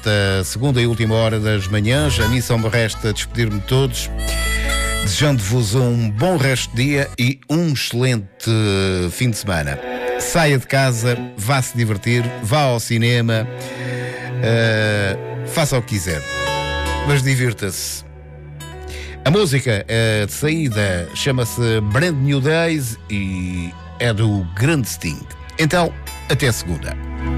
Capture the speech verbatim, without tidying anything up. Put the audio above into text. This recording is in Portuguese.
nesta segunda e última hora das manhãs. A mim só me resta despedir-me de todos, desejando-vos um bom resto de dia e um excelente fim de semana. Saia de casa, vá se divertir, vá ao cinema, uh, faça o que quiser, mas divirta-se. A música uh, de saída chama-se Brand New Days e é do grande Sting. Então, até segunda.